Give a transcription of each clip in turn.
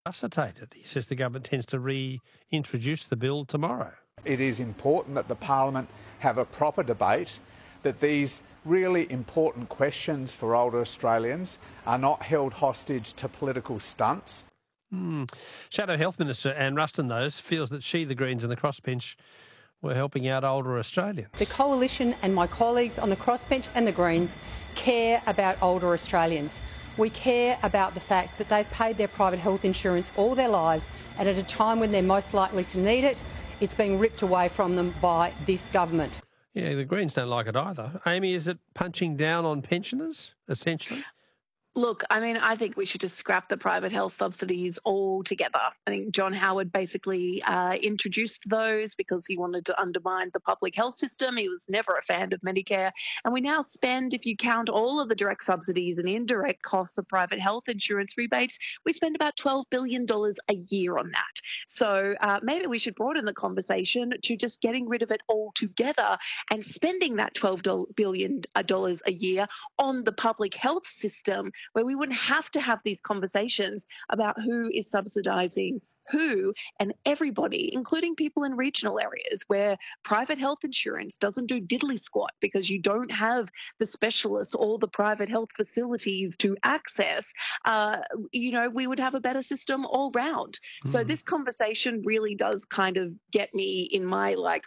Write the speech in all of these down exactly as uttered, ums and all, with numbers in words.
resuscitated. He says the government tends to reintroduce the bill tomorrow. It is important that the Parliament have a proper debate, that these really important questions for older Australians are not held hostage to political stunts. Hmm. Shadow Health Minister Anne Ruston, though, feels that she, the Greens and the crossbench were helping out older Australians. The Coalition and my colleagues on the crossbench and the Greens care about older Australians. We care about the fact that they've paid their private health insurance all their lives, and at a time when they're most likely to need it, it's being ripped away from them by this government. Yeah, the Greens don't like it either. Amy, is it punching down on pensioners, essentially? Look, I mean, I think we should just scrap the private health subsidies altogether. I think John Howard basically uh, introduced those because he wanted to undermine the public health system. He was never a fan of Medicare. And we now spend, if you count all of the direct subsidies and indirect costs of private health insurance rebates, we spend about twelve billion dollars a year on that. So uh, maybe we should broaden the conversation to just getting rid of it altogether and spending that twelve billion dollars a year on the public health system, where we wouldn't have to have these conversations about who is subsidising who, and everybody, including people in regional areas where private health insurance doesn't do diddly squat because you don't have the specialists or the private health facilities to access. Uh, you know, we would have a better system all round. Mm. So this conversation really does kind of get me in my like,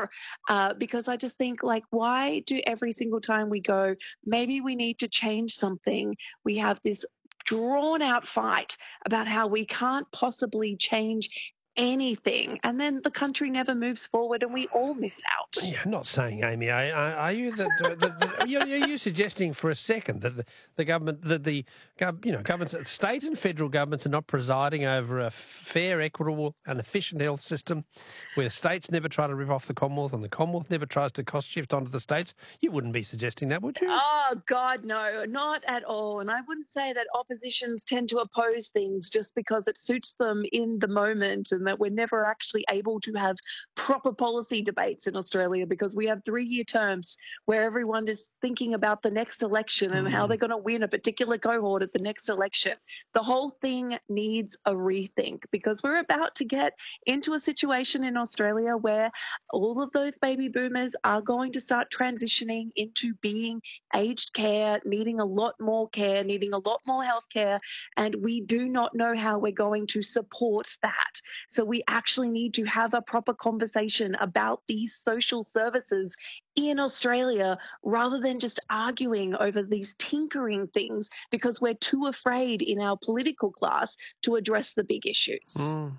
uh, because I just think like, why do every single time we go, maybe we need to change something, we have this drawn out fight about how we can't possibly change anything, and then the country never moves forward and we all miss out. Yeah, I'm not saying, Amy, are, are you the, the, the, the you're, are you suggesting for a second that the, the government, that the you know governments, state and federal governments are not presiding over a fair, equitable and efficient health system where states never try to rip off the Commonwealth and the Commonwealth never tries to cost shift onto the states? You wouldn't be suggesting that, would you? Oh, God, no, not at all. And I wouldn't say that oppositions tend to oppose things just because it suits them in the moment, and that we're never actually able to have proper policy debates in Australia because we have three-year terms where everyone is thinking about the next election and mm. how they're going to win a particular cohort at the next election. The whole thing needs a rethink because we're about to get into a situation in Australia where all of those baby boomers are going to start transitioning into being aged care, needing a lot more care, needing a lot more health care, and we do not know how we're going to support that. So we actually need to have a proper conversation about these social services in Australia rather than just arguing over these tinkering things because we're too afraid in our political class to address the big issues. Mm.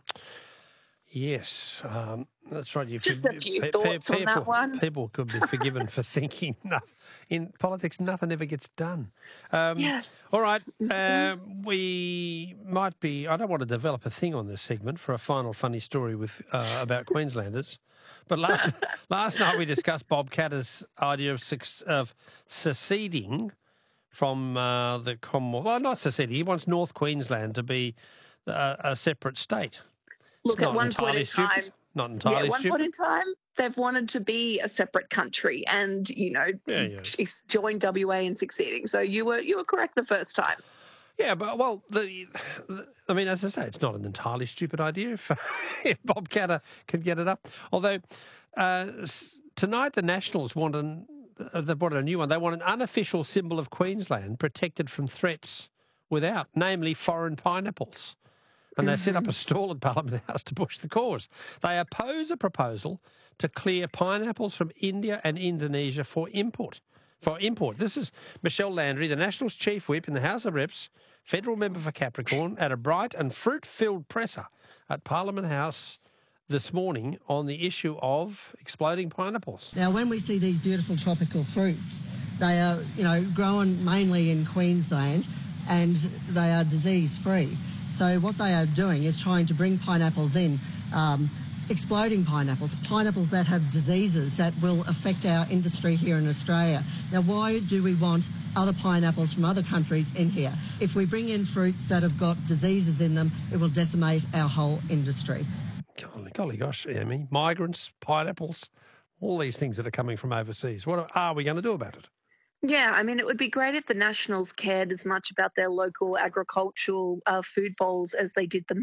Yes, um, that's right. You've, Just a few pe- thoughts pe- on that one. People could be forgiven for thinking nothing. In politics, nothing ever gets done. Um, yes. All right. Uh, we might be... I don't want to develop a thing on this segment for a final funny story with uh, about Queenslanders. But last last night we discussed Bob Katter's idea of, of seceding from uh, the Commonwealth. Well, not seceding. He wants North Queensland to be a, a separate state. Look, at one point in stupid. time, not entirely yeah, at one stupid. point in time, they've wanted to be a separate country, and you know, yeah, yeah. join W A in succeeding. So you were you were correct the first time. Yeah, but well, the, the, I mean, as I say, it's not an entirely stupid idea if, if Bob Katter can get it up. Although uh, tonight the Nationals want an uh, they brought a new one. They want an unofficial symbol of Queensland protected from threats without, namely foreign pineapples. And they set up a stall at Parliament House to push the cause. They oppose a proposal to clear pineapples from India and Indonesia for import. For import. This is Michelle Landry, the Nationals chief whip in the House of Reps, federal member for Capricorn, at a bright and fruit-filled presser at Parliament House this morning on the issue of exploding pineapples. Now, when we see these beautiful tropical fruits, they are, you know, grown mainly in Queensland and they are disease-free. So what they are doing is trying to bring pineapples in, um, exploding pineapples, pineapples that have diseases that will affect our industry here in Australia. Now, why do we want other pineapples from other countries in here? If we bring in fruits that have got diseases in them, it will decimate our whole industry. Golly, golly gosh, I mean, migrants, pineapples, all these things that are coming from overseas. What are we going to do about it? Yeah, I mean, it would be great if the Nationals cared as much about their local agricultural uh, food bowls as they did the